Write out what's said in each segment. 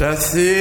τα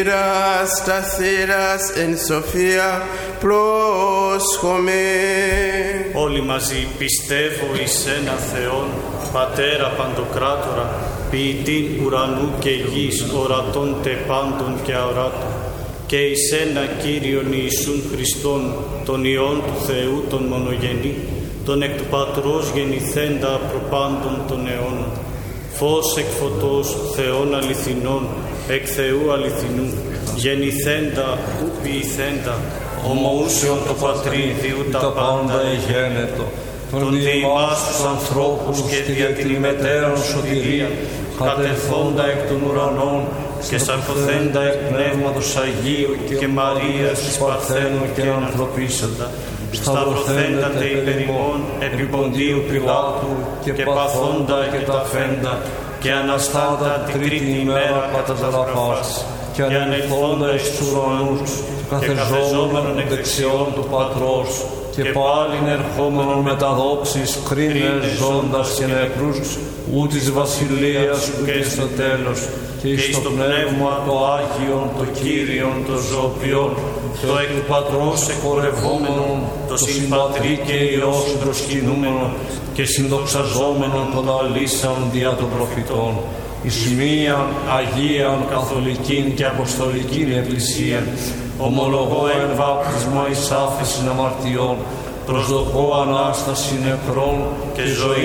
θύρας εν σοφία πρόσχομαι. Όλοι μαζί πιστεύω εις ένα Θεόν, Πατέρα Παντοκράτορα, ποιητήν ουρανού και γης, ορατών τε πάντων και αοράτων, και εις ένα Κύριον Ιησούν Χριστόν, τον Υιόν του Θεού τον μονογενή, τον εκ του Πατρός γεννηθέντα προπάντων των αιώνων, φως εκ φωτός, Θεών αληθινών, εκ Θεού αληθινού, γεννηθέντα, ου ποιηθέντα, ομοούσιον το Πατρί, διού τα πάντα εγένετο, τον δι' ημάς τους ανθρώπους και δια την ημετέραν σωτηρία, κατελθόντα εκ των ουρανών και σαρκωθέντα εκ Πνεύματος Αγίου και Μαρίας της Παρθένου και ανθρωπίσαντα, σταυρωθέντα τε υπερ ημών επί Ποντίου Πιλάτου και παθόντα και ταφέντα και αναστάντα την τρίτη ημέρα κατά τα γραφάς και ανελθόντα εις τους ουρανούς και καθεζόμενον εκ δεξιών του Πατρός και πάλιν ερχόμενον με τα δόξης κρίνες ζώντας και νεκρούς ου της βασιλείας του και στο τέλος και εις το πνεύμα το Άγιον, το Κύριον, το ζωοποιόν, το εκ του Πατρός εκπορευόμενον, το συμπατρί και Υιός προσκυνούμενον και συνδοξαζόμενον των αλήσαν δια των προφητών, εις μίαν Αγίαν Καθολικήν και Αποστολικήν Εκκλησίαν, ομολογώ εν βάπτισμα εις άφεσιν αμαρτιών, προσδοκώ Ανάσταση νεκρών και ζωή